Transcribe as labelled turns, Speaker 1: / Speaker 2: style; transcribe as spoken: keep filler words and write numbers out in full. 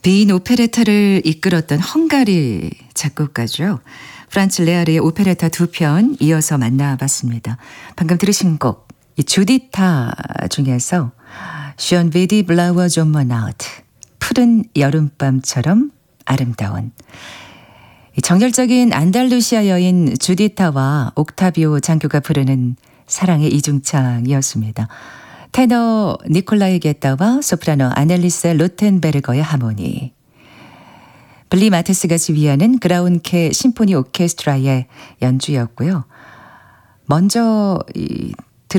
Speaker 1: 빈 오페레타를 이끌었던 헝가리 작곡가죠. 프란츠 레아르의 오페레타 두 편 이어서 만나봤습니다. 방금 들으신 곡 이 주디타 중에서 션 베디 블라워 좀먼 아우트 푸른 여름밤처럼 아름다운 이 정열적인 안달루시아 여인 주디타와 옥타비오 장교가 부르는 사랑의 이중창이었습니다. 테너 니콜라이 게타와 소프라노 아넬리세 로텐베르거의 하모니, 블리 마테스가 지휘하는 그라운케 심포니 오케스트라의 연주였고요. 먼저 이